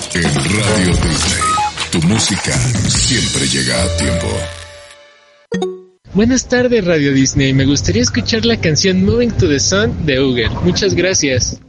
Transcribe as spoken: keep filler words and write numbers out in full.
En Radio Disney, tu música siempre llega a tiempo. Buenas tardes, Radio Disney. Me gustaría escuchar la canción Moving to the Sun de Uger. Muchas gracias.